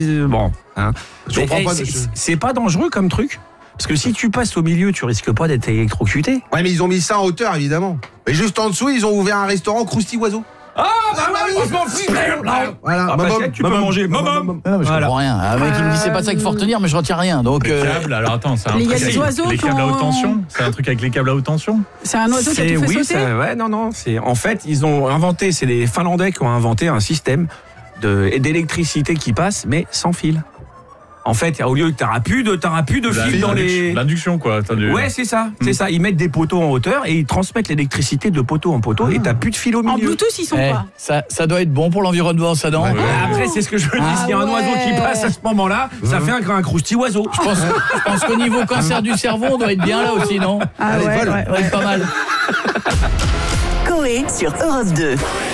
Bon, hein. Je comprends pas. C'est pas dangereux comme truc. Parce que si tu passes au milieu, tu risques pas d'être électrocuté. Ouais, mais ils ont mis ça en hauteur, évidemment. Mais juste en dessous, ils ont ouvert un restaurant Krusty Oiseau. Ah, bah oui, je m'en fiche. Voilà, Tu peux manger. Non, mais je comprends rien. Un mec qui me dit c'est pas ça qu'il faut retenir, mais je retiens rien. Donc Les câbles, alors attends, c'est un Il y a truc des oiseaux les qui câbles à ont- haute tension. C'est un truc avec les câbles à haute tension. C'est un oiseau qui a tout fait sauter. Ouais, non. En fait, ils ont inventé, c'est les Finlandais qui ont inventé un système d'électricité qui passe, mais sans fil. En fait, au lieu que t'auras plus de fil dans les... L'induction, quoi. Ouais, c'est ça. Ils mettent des poteaux en hauteur et ils transmettent l'électricité de poteau en poteau et t'as plus de fil au milieu. En Bluetooth, ils sont pas. ça doit être bon pour l'environnement, ça, non? Ouais. Après, c'est ce que je veux dire. S'il y a un oiseau qui passe à ce moment-là, ça fait un Krusty oiseau. Je pense qu'au niveau cancer du cerveau, on doit être bien là aussi, non? Ah ouais. On doit être pas mal. Coé sur Europe 2.